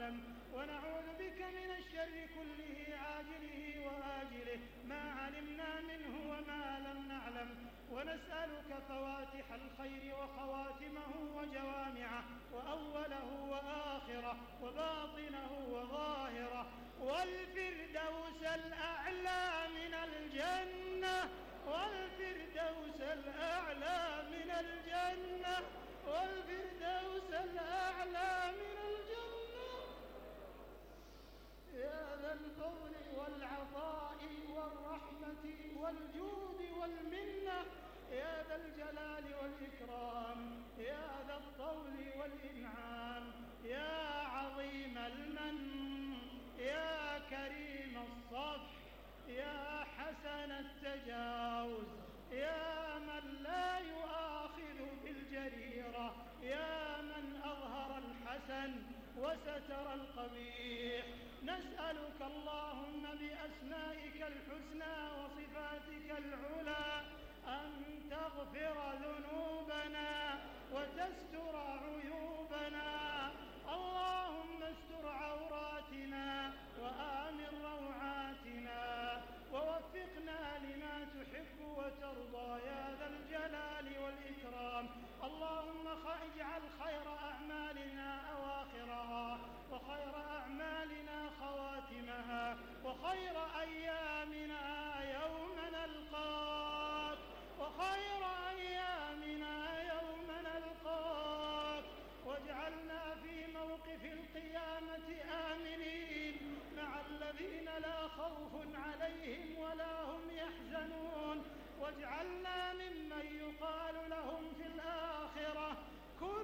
نعلم، ونعوذ بك من الشر كله عاجله وآجله ما علمنا منه وما لم نعلم، ونسألك فواتح الخير وخواتمه وجوامعه وأوله وآخره وباطنه وظاهره، والفردوس الأعلى من الجنة، والفردوس الأعلى من الجنة، والفردوس الأعلى من الجنة. يا ذا الفضل والعطاء والرحمة والجود والمنة، يا ذا الجلال والإكرام، يا ذا الطول والإنعام، يا عظيم المن، يا كريم الصفح، يا حسن التجاوز، يا من لا يؤاخذ بالجريرة، يا من أظهر الحسن وستر القبيح، نسألك اللهم بأسمائك الحسنى وصفاتك العلى أن تغفر ذنوبنا وتستر عيوبنا